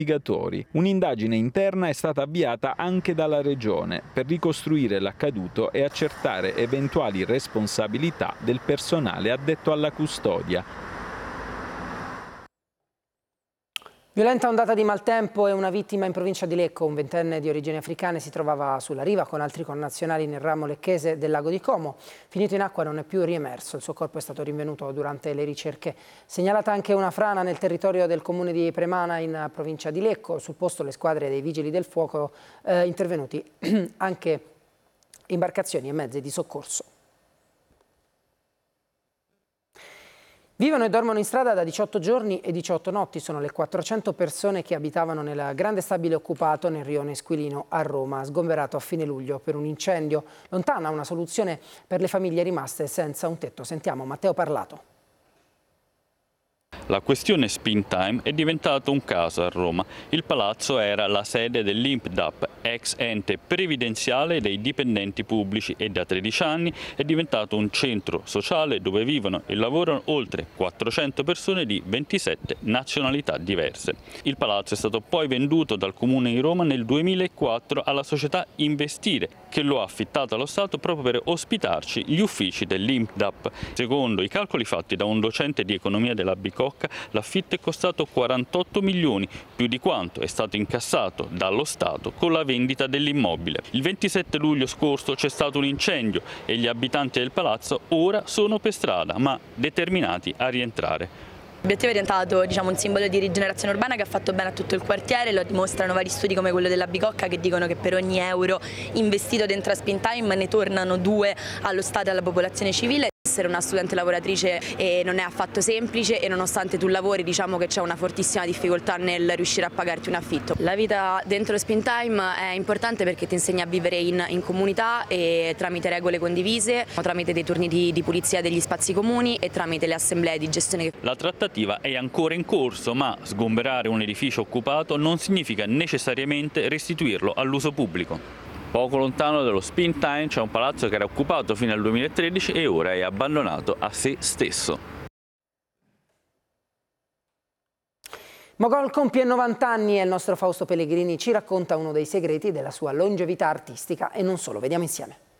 investigatori. Un'indagine interna è stata avviata anche dalla Regione per ricostruire l'accaduto e accertare eventuali responsabilità del personale addetto alla custodia. Violenta ondata di maltempo e una vittima in provincia di Lecco. Un ventenne di origini africane si trovava sulla riva con altri connazionali nel ramo lecchese del lago di Como. Finito in acqua non è più riemerso, il suo corpo è stato rinvenuto durante le ricerche. Segnalata anche una frana nel territorio del comune di Premana in provincia di Lecco. Sul posto le squadre dei vigili del fuoco intervenuti anche imbarcazioni e mezzi di soccorso. Vivono e dormono in strada da 18 giorni e 18 notti. Sono le 400 persone che abitavano nel grande stabile occupato nel rione Esquilino a Roma, sgomberato a fine luglio per un incendio. Lontana una soluzione per le famiglie rimaste senza un tetto. Sentiamo Matteo Parlato. La questione Springtime è diventato un caso a Roma. Il palazzo era la sede dell'INPDAP, ex ente previdenziale dei dipendenti pubblici, e da 13 anni è diventato un centro sociale dove vivono e lavorano oltre 400 persone di 27 nazionalità diverse. Il palazzo è stato poi venduto dal Comune di Roma nel 2004 alla società Investire, che lo ha affittato allo Stato proprio per ospitarci gli uffici dell'INPDAP. Secondo i calcoli fatti da un docente di economia della Bicocca, l'affitto è costato 48 milioni, più di quanto è stato incassato dallo Stato con la vendita dell'immobile. Il 27 luglio scorso c'è stato un incendio e gli abitanti del palazzo ora sono per strada, ma determinati a rientrare. L'obiettivo è diventato un simbolo di rigenerazione urbana che ha fatto bene a tutto il quartiere, lo dimostrano vari studi come quello della Bicocca che dicono che per ogni euro investito dentro a Springtime ne tornano 2 allo Stato e alla popolazione civile. Essere una studente lavoratrice non è affatto semplice e nonostante tu lavori diciamo che c'è una fortissima difficoltà nel riuscire a pagarti un affitto. La vita dentro Springtime è importante perché ti insegna a vivere in comunità e tramite regole condivise, tramite dei turni di pulizia degli spazi comuni e tramite le assemblee di gestione. La trattativa è ancora in corso, ma sgomberare un edificio occupato non significa necessariamente restituirlo all'uso pubblico. Poco lontano dallo Springtime c'è un palazzo che era occupato fino al 2013 e ora è abbandonato a se stesso. Mogol compie 90 anni e il nostro Fausto Pellegrini ci racconta uno dei segreti della sua longevità artistica e non solo. Vediamo insieme.